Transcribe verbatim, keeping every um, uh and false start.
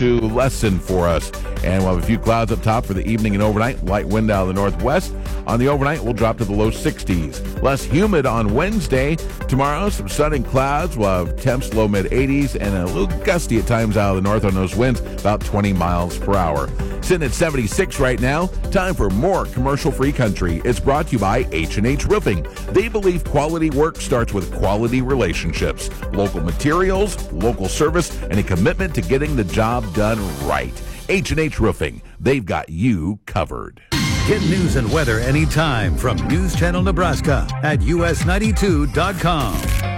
to lessen for us. And we'll have a few clouds up top for the evening and overnight. Light wind out of the northwest. On the overnight, we'll drop to the low sixties. Less humid on Wednesday. Tomorrow, some sun and clouds. We'll have temps low mid eighties and a little gusty at times out of the north on those winds, about twenty miles per hour. Sitting at seventy-six right now. Time for more commercial-free country. It's brought to you by H and H Roofing. They believe quality work starts with quality relationships, local materials, local service, and a commitment to getting the job done right. H and H Roofing. They've got you covered. Get news and weather anytime from News Channel Nebraska at U S ninety-two dot com.